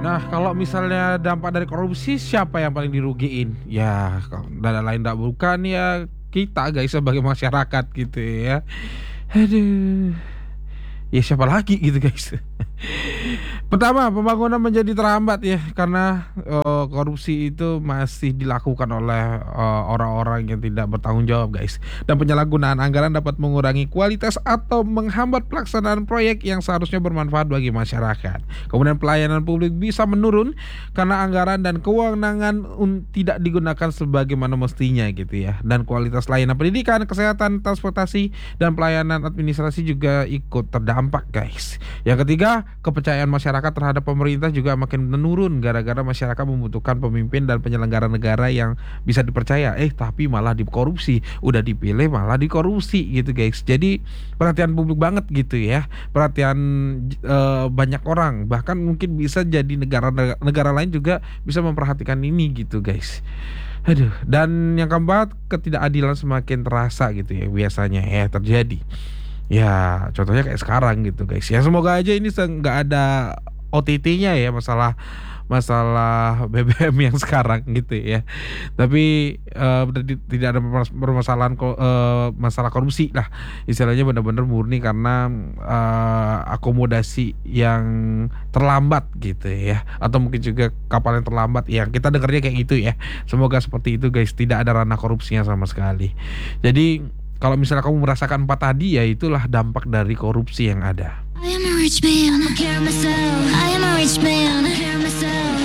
Nah, kalau misalnya dampak dari korupsi siapa yang paling dirugiin? Ya, kalau dan lain tak bukan ya kita guys sebagai masyarakat gitu ya. Aduh, ya siapa lagi gitu guys. Pertama, pembangunan menjadi terhambat ya karena korupsi itu masih dilakukan oleh orang-orang yang tidak bertanggung jawab guys. Dan penyalahgunaan anggaran dapat mengurangi kualitas atau menghambat pelaksanaan proyek yang seharusnya bermanfaat bagi masyarakat. Kemudian pelayanan publik bisa menurun karena anggaran dan kewenangan tidak digunakan sebagaimana mestinya gitu ya. Dan kualitas layanan pendidikan, kesehatan, transportasi, dan pelayanan administrasi juga ikut terdampak guys. Yang ketiga, kepercayaan masyarakat terhadap pemerintah juga makin menurun gara-gara masyarakat membutuhkan pemimpin dan penyelenggara negara yang bisa dipercaya. Tapi malah dikorupsi, udah dipilih malah dikorupsi gitu guys. Jadi perhatian publik banget gitu ya, perhatian banyak orang, bahkan mungkin bisa jadi negara lain juga bisa memperhatikan ini gitu guys. Aduh, dan yang keempat, ketidakadilan semakin terasa gitu ya biasanya ya terjadi. Ya, contohnya kayak sekarang gitu guys. Ya semoga aja ini nggak ada OTT-nya ya masalah masalah BBM yang sekarang gitu ya. Tapi tidak ada permasalahan masalah korupsi lah. Istilahnya benar-benar murni karena akomodasi yang terlambat gitu ya. Atau mungkin juga kapal yang terlambat. Ya kita dengarnya kayak gitu ya. Semoga seperti itu guys. Tidak ada ranah korupsinya sama sekali. Jadi kalau misalnya kamu merasakan empat tadi ya itulah dampak dari korupsi yang ada. I am a rich man, I care myself. I am a rich man, I care myself.